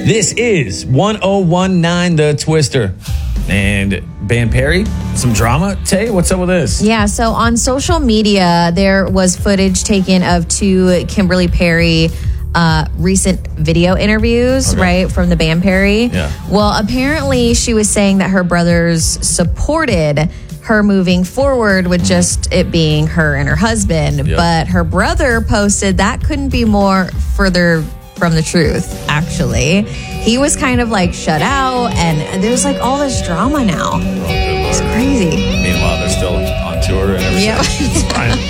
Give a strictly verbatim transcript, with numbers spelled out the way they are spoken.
This is one oh one nine The Twister. And Band Perry, some drama. Tay, what's up with this? Yeah, so on social media, there was footage taken of two Kimberly Perry uh, recent video interviews, Okay. right, from the Band Perry. Yeah. Well, apparently she was saying that her brothers supported her moving forward with just it being her and her husband. Yep. But her brother posted that couldn't be more further from the truth, actually. He was kind of like shut out, and there's like all this drama now. Oh, good Lord. It's crazy. Meanwhile, they're still on tour and everything. Yeah. It's fine.